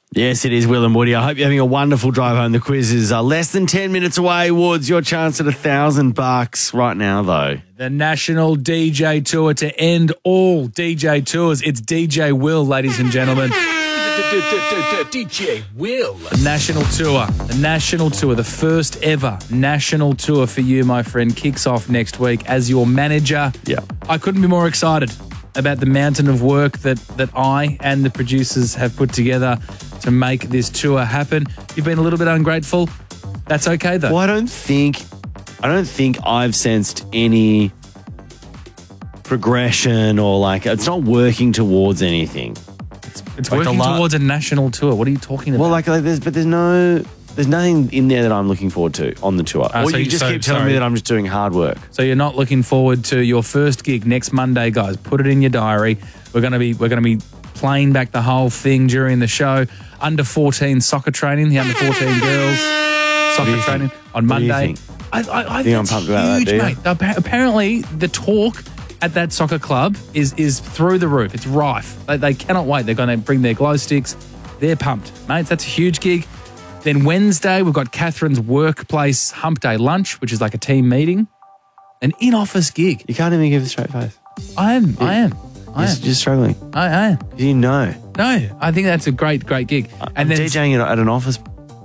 Yes, it is, Will and Woody. I hope you're having a wonderful drive home. The quiz is less than 10 minutes away. Woods, your chance at $1,000 right now, though. The National DJ Tour to end all DJ tours. It's DJ Will, ladies and gentlemen. DJ Will. The National Tour, the first ever National Tour for you, my friend, kicks off next week as your manager. Yeah. I couldn't be more excited about the mountain of work that I and the producers have put together to make this tour happen. You've been a little bit ungrateful. That's okay, though. Well, I don't think I've sensed any progression or it's not working towards anything. It's working towards a national tour. What are you talking about? Well, there's nothing in there that I'm looking forward to on the tour. Or you just keep telling me that I'm just doing hard work. So you're not looking forward to your first gig next Monday, guys. Put it in your diary. We're gonna be playing back the whole thing during the show. Under 14 soccer training, the under 14 girls soccer training on Monday. I think I'm pumped about that, mate. Apparently, the talk at that soccer club is through the roof. It's rife. They cannot wait. They're going to bring their glow sticks. They're pumped, mate. That's a huge gig. Then Wednesday, we've got Catherine's workplace hump day lunch, which is like a team meeting. An in-office gig. You can't even give a straight face. I am. You're struggling. I am. You know. No, I think that's a great gig. And then DJing at an office.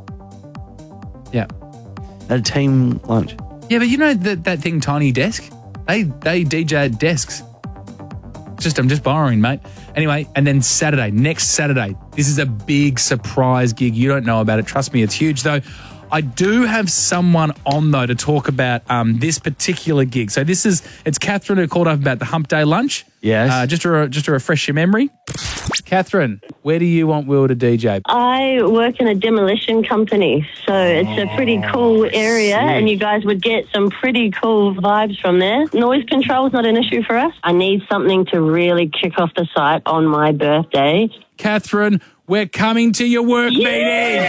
Yeah. At a team lunch. Yeah, but you know that thing, Tiny Desk? They DJ at desks. I'm just borrowing, mate. Anyway, and then next Saturday, this is a big surprise gig. You don't know about it. Trust me, it's huge, though. I do have someone on, though, to talk about this particular gig. So it's Catherine who called up about the hump day lunch. Yes. Just to refresh your memory. Catherine, where do you want Will to DJ? I work in a demolition company, so it's a pretty cool area, and you guys would get some pretty cool vibes from there. Noise control is not an issue for us. I need something to really kick off the site on my birthday. Catherine, we're coming to your work meeting.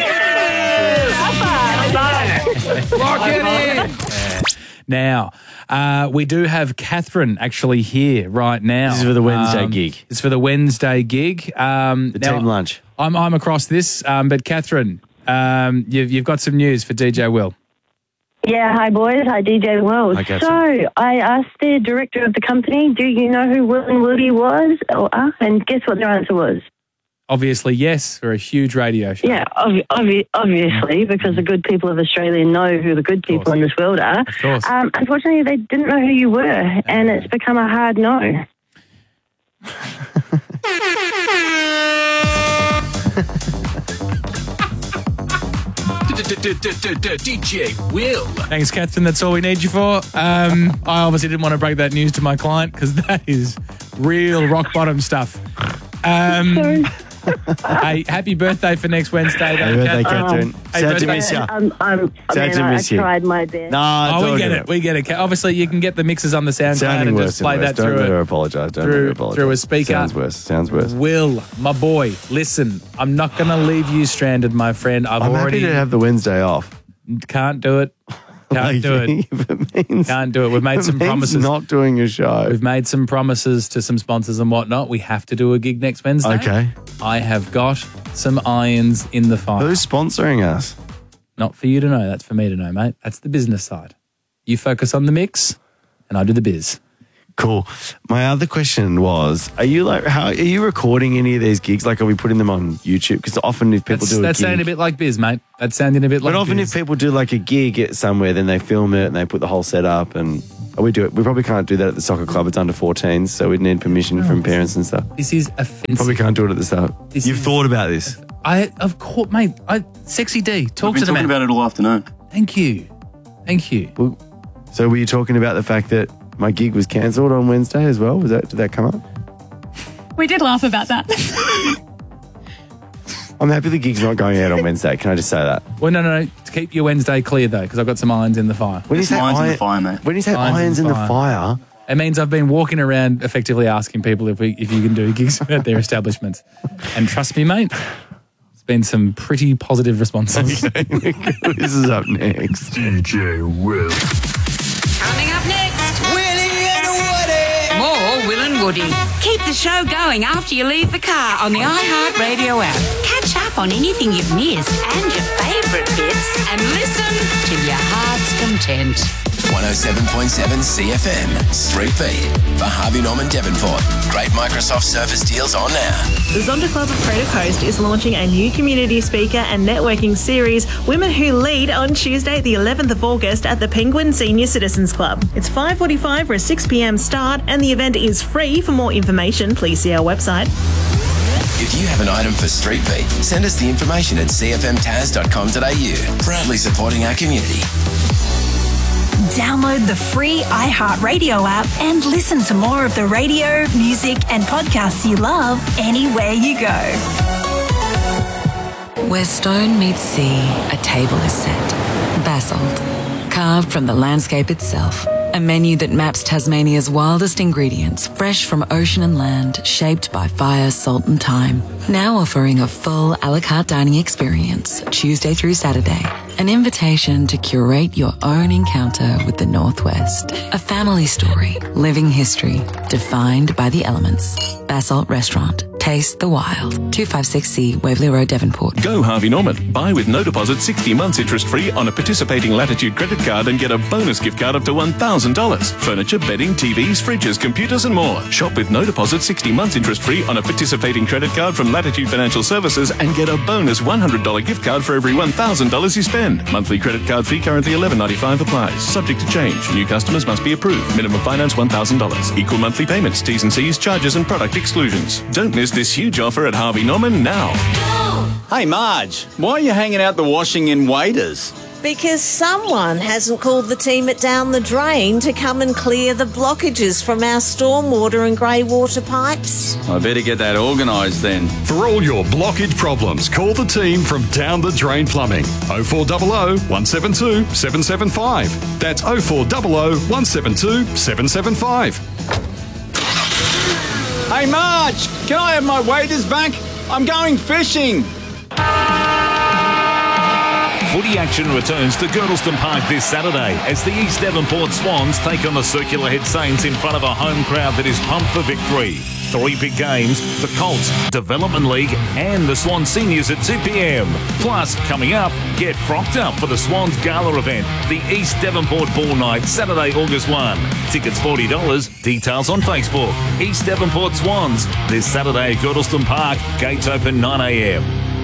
Lock it in. Now, we do have Catherine actually here right now. This is for the Wednesday gig. It's for the Wednesday gig. The team lunch. I'm across this, but Catherine, you've got some news for DJ Will. Yeah, hi boys. Hi DJ Will. Hi, So I asked the director of the company, do you know who Will and Woody was? And guess what their answer was? Obviously, yes, for a huge radio show. Yeah, obviously, because the good people of Australia know who the good people in this world are. Of course. Unfortunately, they didn't know who you were, and it's become a hard no. DJ Will. Thanks, Catherine. That's all we need you for. I obviously didn't want to break that news to my client because that is real rock bottom stuff. Sorry. Hey, happy birthday for next Wednesday. Happy birthday, Catherine. Sad to miss you. I tried my best. No, we get it. Obviously, you can get the mixes on the SoundCloud and just play that Don't ever apologise. through a speaker. Sounds worse. Will, my boy, listen, I'm not going to leave you stranded, my friend. I'm happy to have the Wednesday off. Can't do it. Can't do it. Can't do it. We've made some promises. Not doing a show. We've made some promises to some sponsors and whatnot. We have to do a gig next Wednesday. Okay. I have got some irons in the fire. Who's sponsoring us? Not for you to know. That's for me to know, mate. That's the business side. You focus on the mix, and I do the biz. Cool. My other question was, are you recording any of these gigs? Like, are we putting them on YouTube? Because often if people do a gig... That's sounding a bit like biz, mate. That's sounding a bit like biz. But often if people do like a gig at somewhere, then they film it and they put the whole set up and... We do it. We probably can't do that at the soccer club. It's under 14s, so we'd need permission from parents and stuff. This is offensive. Probably can't do it at the start. You've thought about this? Of course, mate. Sexy D, talk to the man. We've been talking about it all afternoon. Thank you. Well, so were you talking about the fact that my gig was cancelled on Wednesday as well? Did that come up? We did laugh about that. I'm happy the gig's not going out on Wednesday. Can I just say that? Well, no. To keep your Wednesday clear, though, because I've got some irons in the fire. When you say irons in the fire, mate. When you say irons in the fire... It means I've been walking around effectively asking people if you can do gigs at their establishments. And trust me, mate, it's been some pretty positive responses. This is up next. DJ Will. Coming up next, Willie and Woody. More Will and Woody. Keep the show going after you leave the car on the iHeartRadio app. Catch up up on anything you've missed and your favourite bits and listen to your heart's content. 107.7 CFM, Street Beat for Harvey Norman Devonport. Great Microsoft Surface deals on now. The Zonda Club of Crater Coast is launching a new community speaker and networking series, Women Who Lead, on Tuesday, the 11th of August at the Penguin Senior Citizens Club. It's 5:45 for a 6 p.m. start, and the event is free. For more information, please see our website. If you have an item for Street Beat, send us the information at cfmtaz.com.au. Proudly supporting our community. Download the free iHeartRadio app and listen to more of the radio, music and podcasts you love anywhere you go. Where stone meets sea, a table is set. Basalt, carved from the landscape itself. A menu that maps Tasmania's wildest ingredients, fresh from ocean and land, shaped by fire, salt and time. Now offering a full a la carte dining experience, Tuesday through Saturday. An invitation to curate your own encounter with the Northwest. A family story, living history, defined by the elements. Basalt Restaurant. Taste the wild. 256C Waverley Road, Devonport. Go Harvey Norman. Buy with no deposit 60 months interest-free on a participating Latitude credit card and get a bonus gift card up to $1,000. Furniture, bedding, TVs, fridges, computers and more. Shop with no deposit 60 months interest-free on a participating credit card from Latitude Financial Services and get a bonus $100 gift card for every $1,000 you spend. Monthly credit card fee currently $11.95 applies. Subject to change. New customers must be approved. Minimum finance $1,000. Equal monthly payments, T's and C's, charges and product exclusions. Don't miss this huge offer at Harvey Norman now. Hey Marge, why are you hanging out the washing in Waiters? Because someone hasn't called the team at Down the Drain to come and clear the blockages from our stormwater and grey water pipes. I better get that organised then. For all your blockage problems, call the team from Down the Drain Plumbing. 0400 172 775. That's 0400 172 775. Hey Marge, can I have my waders back? I'm going fishing. Footy action returns to Girdleston Park this Saturday as the East Devonport Swans take on the Circular Head Saints in front of a home crowd that is pumped for victory. 3 big games, the Colts, Development League and the Swan Seniors at 2 p.m. Plus, coming up, get frocked up for the Swans Gala event, the East Devonport Ball Night, Saturday, August 1. Tickets $40, details on Facebook. East Devonport Swans, this Saturday at Girdleston Park, gates open 9 a.m.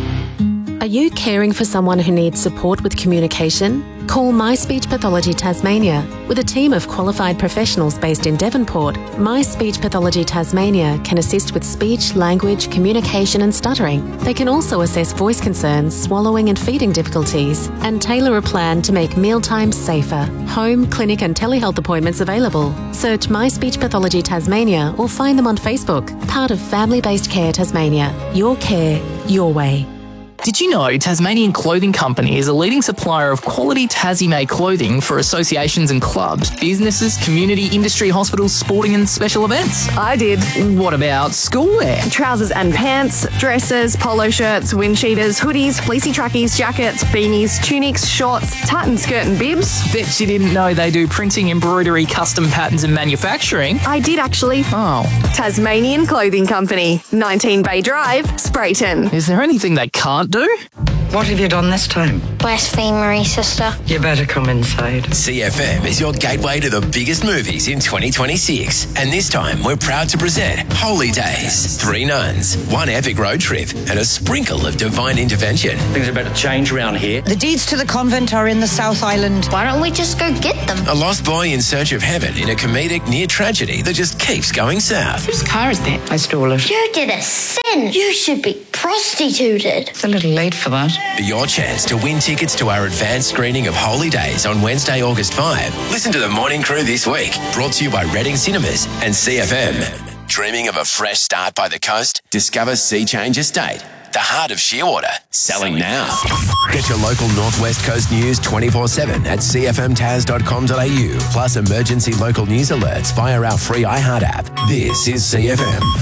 Are you caring for someone who needs support with communication? Call My Speech Pathology Tasmania. With a team of qualified professionals based in Devonport, My Speech Pathology Tasmania can assist with speech, language, communication and stuttering. They can also assess voice concerns, swallowing and feeding difficulties, and tailor a plan to make mealtimes safer. Home, clinic and telehealth appointments available. Search My Speech Pathology Tasmania or find them on Facebook. Part of Family-Based Care Tasmania. Your care, your way. Did you know Tasmanian Clothing Company is a leading supplier of quality Tassie-made clothing for associations and clubs, businesses, community, industry, hospitals, sporting and special events? I did. What about schoolwear? Trousers and pants, dresses, polo shirts, wind cheaters, hoodies, fleecy trackies, jackets, beanies, tunics, shorts, tartan skirt and bibs. Bet you didn't know they do printing, embroidery, custom patterns and manufacturing. I did actually. Oh. Tasmanian Clothing Company, 19 Bay Drive, Sprayton. Is there anything they can't do? What have you done this time? Blasphemery, sister. You better come inside. CFM is your gateway to the biggest movies in 2026. And this time, we're proud to present Holy Days. 3 nuns, 1 epic road trip, and a sprinkle of divine intervention. Things are about to change around here. The deeds to the convent are in the South Island. Why don't we just go get them? A lost boy in search of heaven in a comedic near tragedy that just keeps going south. Whose car is that? I stole it. You did a sin. You should be prostituted. It's a little late for that. Your chance to win tickets to our advanced screening of Holy Days on Wednesday, August 5. Listen to the Morning Crew this week. Brought to you by Reading Cinemas and CFM. Dreaming of a fresh start by the coast? Discover Sea Change Estate, the heart of Shearwater. Selling now. Get your local Northwest Coast news 24/7 at cfmtaz.com.au. Plus emergency local news alerts via our free iHeart app. This is CFM.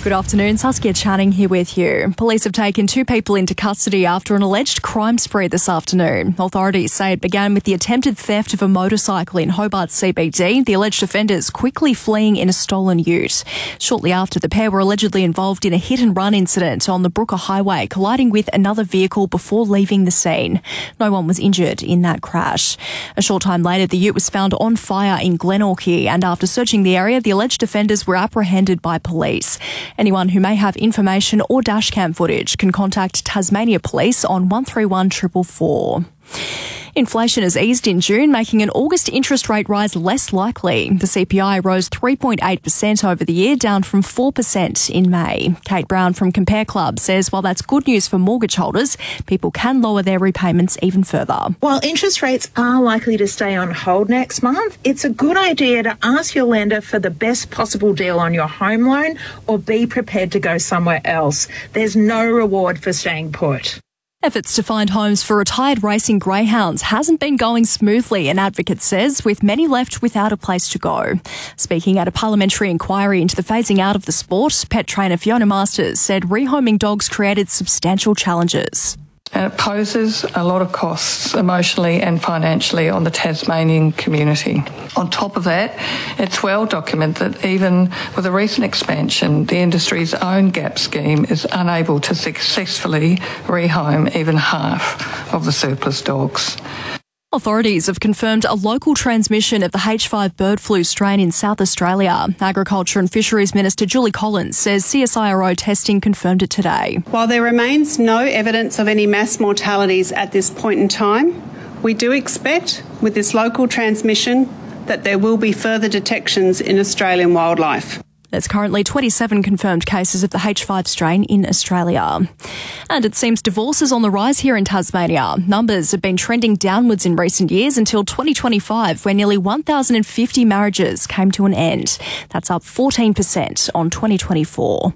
Good afternoon, Saskia Channing here with you. Police have taken 2 people into custody after an alleged crime spree this afternoon. Authorities say it began with the attempted theft of a motorcycle in Hobart CBD, the alleged offenders quickly fleeing in a stolen ute. Shortly after, the pair were allegedly involved in a hit-and-run incident on the Brooker Highway, colliding with another vehicle before leaving the scene. No one was injured in that crash. A short time later, the ute was found on fire in Glenorchy, and after searching the area, the alleged offenders were apprehended by police. Anyone who may have information or dashcam footage can contact Tasmania Police on 131 444. Inflation has eased in June, making an August interest rate rise less likely. The CPI rose 3.8% over the year, down from 4% in May. Kate Brown from Compare Club says while that's good news for mortgage holders, people can lower their repayments even further. While interest rates are likely to stay on hold next month, it's a good idea to ask your lender for the best possible deal on your home loan or be prepared to go somewhere else. There's no reward for staying put. Efforts to find homes for retired racing greyhounds hasn't been going smoothly, an advocate says, with many left without a place to go. Speaking at a parliamentary inquiry into the phasing out of the sport, pet trainer Fiona Masters said rehoming dogs created substantial challenges. And it poses a lot of costs emotionally and financially on the Tasmanian community. On top of that, it's well documented that even with a recent expansion, the industry's own GAP scheme is unable to successfully rehome even half of the surplus dogs. Authorities have confirmed a local transmission of the H5 bird flu strain in South Australia. Agriculture and Fisheries Minister Julie Collins says CSIRO testing confirmed it today. While there remains no evidence of any mass mortalities at this point in time, we do expect with this local transmission that there will be further detections in Australian wildlife. There's currently 27 confirmed cases of the H5 strain in Australia. And it seems divorce is on the rise here in Tasmania. Numbers have been trending downwards in recent years until 2025, where nearly 1,050 marriages came to an end. That's up 14% on 2024.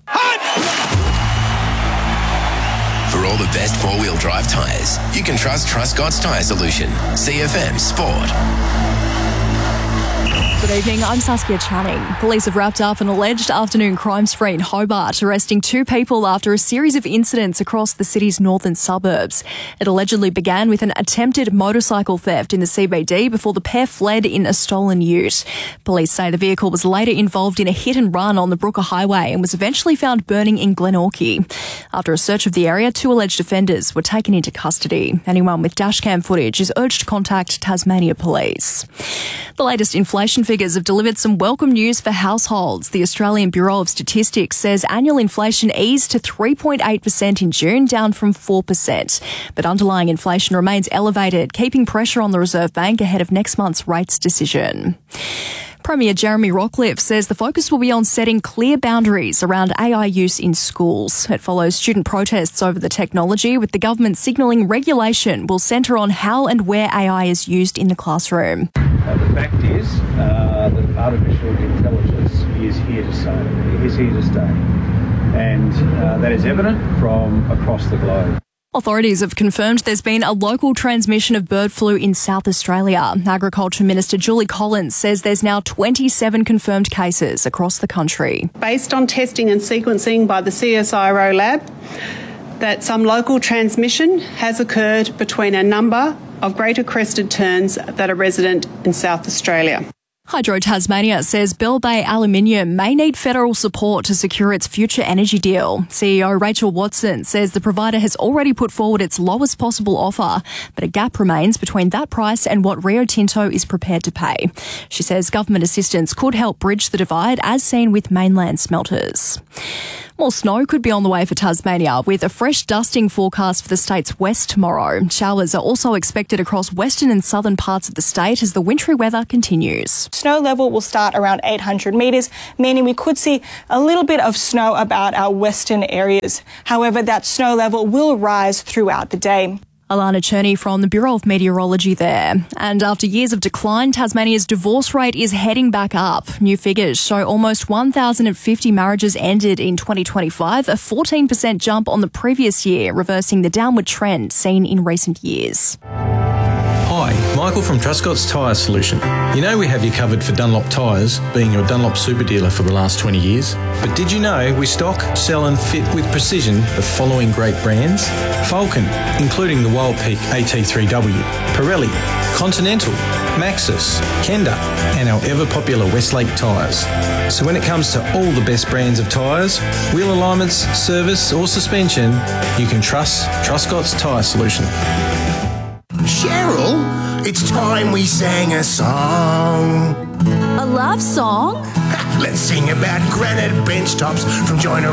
For all the best four-wheel drive tyres, you can trust Truscott's Tyre Solution. CFM Sport. Good evening, I'm Saskia Channing. Police have wrapped up an alleged afternoon crime spree in Hobart, arresting 2 people after a series of incidents across the city's northern suburbs. It allegedly began with an attempted motorcycle theft in the CBD before the pair fled in a stolen ute. Police say the vehicle was later involved in a hit and run on the Brooker Highway and was eventually found burning in Glenorchy. After a search of the area, 2 alleged offenders were taken into custody. Anyone with dashcam footage is urged to contact Tasmania Police. The latest inflation figures have delivered some welcome news for households. The Australian Bureau of Statistics says annual inflation eased to 3.8% in June, down from 4%. But underlying inflation remains elevated, keeping pressure on the Reserve Bank ahead of next month's rates decision. Premier Jeremy Rockliff says the focus will be on setting clear boundaries around AI use in schools. It follows student protests over the technology, with the government signalling regulation will centre on how and where AI is used in the classroom. The fact is that artificial intelligence is here to stay. It is here to stay. And that is evident from across the globe. Authorities have confirmed there's been a local transmission of bird flu in South Australia. Agriculture Minister Julie Collins says there's now 27 confirmed cases across the country. Based on testing and sequencing by the CSIRO lab, that some local transmission has occurred between a number of greater crested terns that are resident in South Australia. Hydro Tasmania says Bell Bay Aluminium may need federal support to secure its future energy deal. CEO Rachel Watson says the provider has already put forward its lowest possible offer, but a gap remains between that price and what Rio Tinto is prepared to pay. She says government assistance could help bridge the divide, as seen with mainland smelters. More snow could be on the way for Tasmania, with a fresh dusting forecast for the state's west tomorrow. Showers are also expected across western and southern parts of the state as the wintry weather continues. Snow level will start around 800 metres, meaning we could see a little bit of snow about our western areas. However, that snow level will rise throughout the day. Alana Cherney from the Bureau of Meteorology there. And after years of decline, Tasmania's divorce rate is heading back up. New figures show almost 1,050 marriages ended in 2025, a 14% jump on the previous year, reversing the downward trend seen in recent years. Hi, Michael Michael from Truscott's Tyre Solution. You know we have you covered for Dunlop tyres, being your Dunlop super dealer for the last 20 years. But did you know we stock, sell and fit with precision the following great brands? Falcon, including the Wild Peak AT3W, Pirelli, Continental, Maxxis, Kenda and our ever-popular Westlake tyres. So when it comes to all the best brands of tyres, wheel alignments, service or suspension, you can trust Truscott's Tyre Solution. Cheryl, it's time we sang a song. A love song? Let's sing about granite bench tops from Joyner